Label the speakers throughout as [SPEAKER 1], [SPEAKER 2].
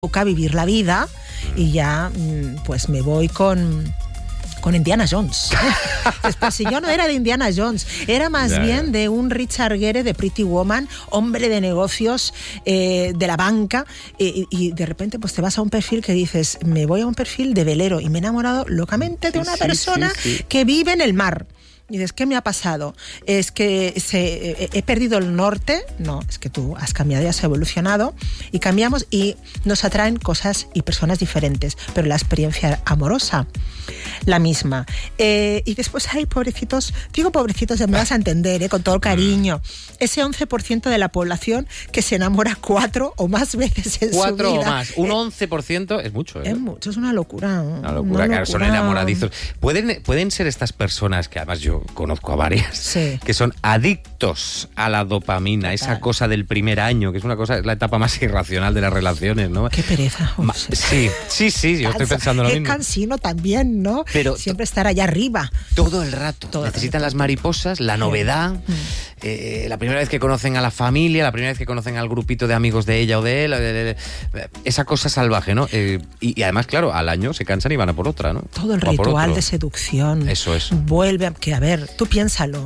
[SPEAKER 1] toca vivir la vida y ya pues me voy con Indiana Jones. Después, si yo no era de Indiana Jones, era más bien de un Richard Gere de Pretty Woman, hombre de negocios, de la banca, y de repente pues te vas a un perfil que dices, me voy a un perfil de velero y me he enamorado locamente de una persona que vive en el mar. Y dices, ¿qué me ha pasado? ¿Es que he perdido el norte? No, es que tú has cambiado y has evolucionado y cambiamos y nos atraen cosas y personas diferentes, pero la experiencia amorosa, la misma. Y después hay pobrecitos, digo pobrecitos, ya me vas a entender, con todo el cariño, ese 11% de la población que se enamora 4 o más veces en su vida.
[SPEAKER 2] 4 o más, un 11% es mucho.
[SPEAKER 1] Es mucho, es una locura.
[SPEAKER 2] Una locura, claro, son enamoradizos. ¿Pueden ser estas personas, que además yo conozco a varias, que son adictos a la dopamina, total, esa cosa del primer año, que es es la etapa más irracional de las relaciones, ¿no?
[SPEAKER 1] Qué pereza.
[SPEAKER 2] Sí, yo estoy pensando lo mismo.
[SPEAKER 1] Es cansino también, ¿no?
[SPEAKER 2] Pero
[SPEAKER 1] siempre estar allá arriba.
[SPEAKER 2] Todo el rato. Necesitan las mariposas, la novedad, la primera vez que conocen a la familia, la primera vez que conocen al grupito de amigos de ella o de él, esa cosa salvaje, ¿no? Y además, claro, al año se cansan y van a por otra, ¿no?
[SPEAKER 1] Todo el ritual de seducción.
[SPEAKER 2] Eso es.
[SPEAKER 1] Vuelve a... Que, a ver, tú piénsalo,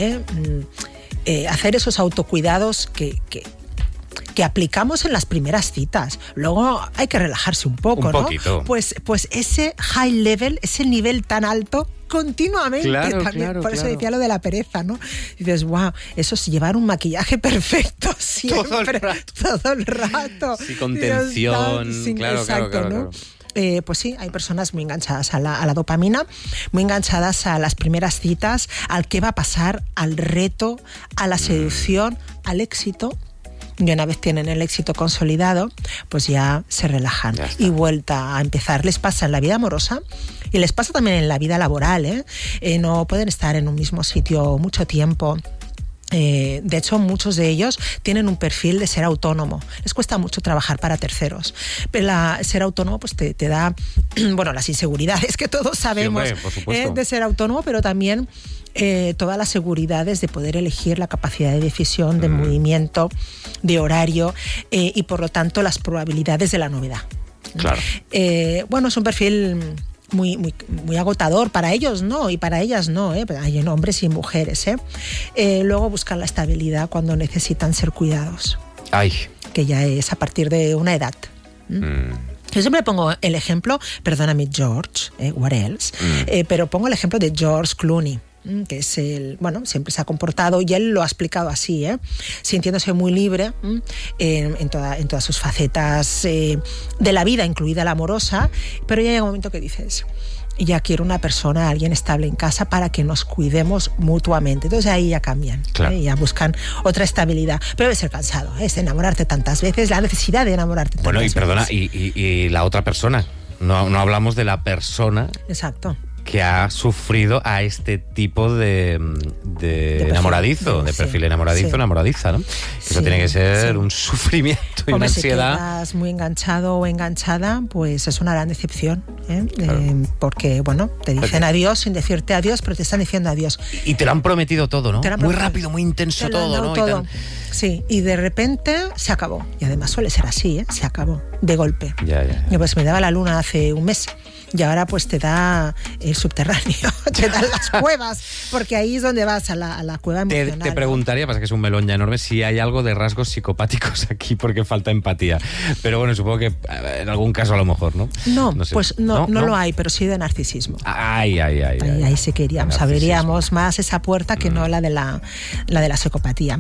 [SPEAKER 1] hacer esos autocuidados que aplicamos en las primeras citas. Luego hay que relajarse un poco,
[SPEAKER 2] un
[SPEAKER 1] ¿no?
[SPEAKER 2] Poquito.
[SPEAKER 1] Pues ese high level, ese nivel tan alto, continuamente también.
[SPEAKER 2] Claro,
[SPEAKER 1] por eso decía lo de la pereza, ¿no? Y dices, wow, eso es llevar un maquillaje perfecto siempre. Todo el rato.
[SPEAKER 2] Sí, con tensión. Claro,
[SPEAKER 1] ¿no? Pues sí, hay personas muy enganchadas a la dopamina, muy enganchadas a las primeras citas, al qué va a pasar, al reto, a la seducción, al éxito. Y una vez tienen el éxito consolidado, pues ya se relajan y vuelta a empezar. Les pasa en la vida amorosa y les pasa también en la vida laboral, no pueden estar en un mismo sitio mucho tiempo. De hecho, muchos de ellos tienen un perfil de ser autónomo. Les cuesta mucho trabajar para terceros. Pero ser autónomo pues te da, bueno, las inseguridades que todos sabemos, de ser autónomo, pero también todas las seguridades de poder elegir, la capacidad de decisión, de movimiento, de horario, y por lo tanto las probabilidades de la novedad.
[SPEAKER 2] Claro.
[SPEAKER 1] Bueno, es un perfil muy agotador para ellos, ¿no? Y para ellas no, hay en hombres y mujeres, luego buscan la estabilidad cuando necesitan ser cuidados.
[SPEAKER 2] Ay.
[SPEAKER 1] Que ya es a partir de una edad. Yo siempre pongo el ejemplo, perdóname George, what else, pero pongo el ejemplo de George Clooney, que es siempre se ha comportado, y él lo ha explicado así, sintiéndose muy libre en todas sus facetas de la vida, incluida la amorosa, pero ya llega un momento que dices, ya quiero una persona, alguien estable en casa para que nos cuidemos mutuamente. Entonces ahí ya cambian,
[SPEAKER 2] claro.
[SPEAKER 1] Ya buscan otra estabilidad, pero debe ser cansado, es enamorarte tantas veces, la necesidad de enamorarte tantas veces. Bueno,
[SPEAKER 2] y perdona, y la otra persona, no hablamos de la persona.
[SPEAKER 1] Exacto.
[SPEAKER 2] Que ha sufrido a este tipo de enamoradizo, de perfil enamoradizo, enamoradiza, ¿no? Eso tiene que ser un sufrimiento y una ansiedad.
[SPEAKER 1] Si estás muy enganchado o enganchada, pues es una gran decepción,
[SPEAKER 2] Claro.
[SPEAKER 1] Porque, te dicen adiós sin decirte adiós, pero te están diciendo adiós.
[SPEAKER 2] Y te lo han prometido todo, ¿no? Muy rápido, muy intenso todo, ¿no?
[SPEAKER 1] Todo. Sí, y de repente se acabó. Y además suele ser así, se acabó, de golpe.
[SPEAKER 2] Ya.
[SPEAKER 1] Y pues me daba la luna hace un mes. Y ahora pues te da el subterráneo, te dan las cuevas, porque ahí es donde vas, a la cueva emocional.
[SPEAKER 2] Te preguntaría, pasa que es un melón ya enorme, si hay algo de rasgos psicopáticos aquí porque falta empatía. Pero bueno, supongo que en algún caso a lo mejor, ¿no?
[SPEAKER 1] No sé. Pues no lo hay, pero sí de narcisismo.
[SPEAKER 2] Ahí
[SPEAKER 1] sí que iríamos, abriríamos más esa puerta que no la de la psicopatía.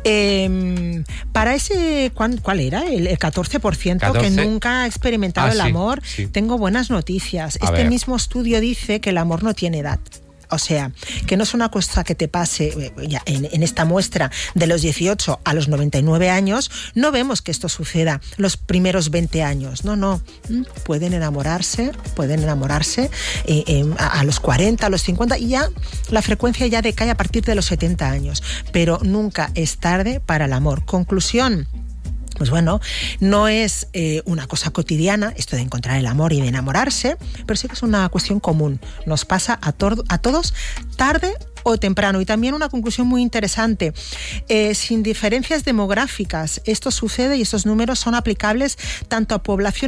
[SPEAKER 1] Para ese, ¿cuál era? El 14% que nunca ha experimentado el amor, tengo buenas noticias. Este mismo estudio dice que el amor no tiene edad. O sea, que no es una cosa que te pase ya en esta muestra de los 18 a los 99 años, no vemos que esto suceda los primeros 20 años. No. Pueden enamorarse a los 40, a los 50, y ya la frecuencia ya decae a partir de los 70 años. Pero nunca es tarde para el amor. Conclusión. Pues bueno, no es una cosa cotidiana esto de encontrar el amor y de enamorarse, pero sí que es una cuestión común. Nos pasa a todos tarde o temprano. Y también una conclusión muy interesante, sin diferencias demográficas, esto sucede y estos números son aplicables tanto a poblaciones